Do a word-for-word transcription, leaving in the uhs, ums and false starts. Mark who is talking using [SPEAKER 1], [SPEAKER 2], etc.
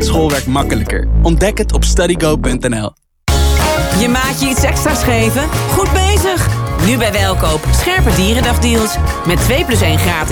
[SPEAKER 1] maakt schoolwerk makkelijker. Ontdek het op studygo punt n l.
[SPEAKER 2] Je maatje iets extra's geven? Goed bezig! Nu bij Welkoop. Scherpe dierendagdeals. Met twee plus één gratis